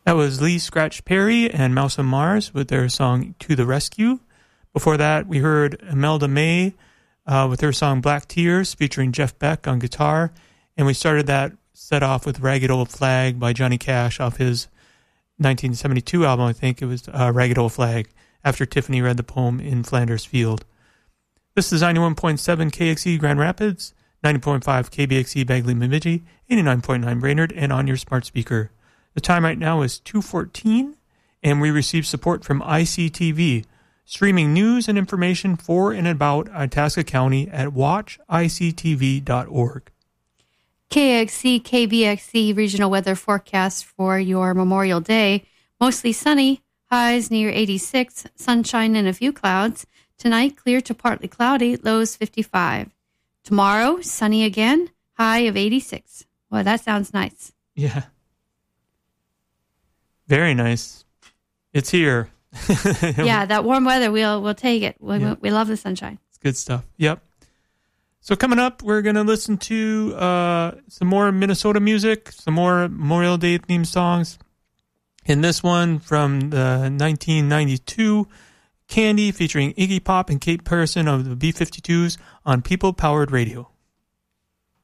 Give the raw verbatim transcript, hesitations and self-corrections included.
That was Lee Scratch Perry and Mouse and Mars with their song To the Rescue. Before that, we heard Imelda May uh, with her song Black Tears featuring Jeff Beck on guitar. And we started that set off with Ragged Old Flag by Johnny Cash off his nineteen seventy-two album, I think it was uh, Ragged Old Flag, after Tiffany read the poem in Flanders Field. This is ninety-one point seven K X E Grand Rapids, ninety point five K B X E Bagley Bemidji, eighty-nine point nine Brainerd, and on your smart speaker. The time right now is two fourteen, and we receive support from I C T V, streaming news and information for and about Itasca County at watch I C T V dot org. K X C, K B X C regional weather forecast for your Memorial Day. Mostly sunny, highs near eighty-six, sunshine and a few clouds. Tonight, clear to partly cloudy, lows fifty-five. Tomorrow, sunny again, high of eighty-six. Well, that sounds nice. Yeah. Very nice. It's here. Yeah, that warm weather, we'll we'll take it. We, Yep. we love the sunshine. It's good stuff. Yep. So coming up, we're going to listen to uh, some more Minnesota music, some more Memorial Day themed songs. In this one from the nineteen ninety-two, Candy featuring Iggy Pop and Kate Pearson of the B fifty-twos on People Powered Radio.